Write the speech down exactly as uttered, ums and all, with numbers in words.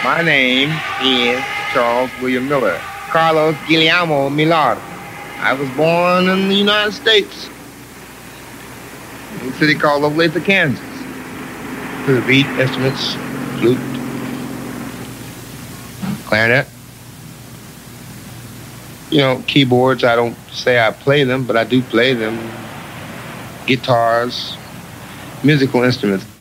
My name is Charles William Miller, Carlos Guillermo Millar. I was born in the United States, in a city called Olathe, Kansas. To the beat instruments, flute, clarinet. You know, keyboards, I don't say I play them, but I do play them. Guitars, musical instruments.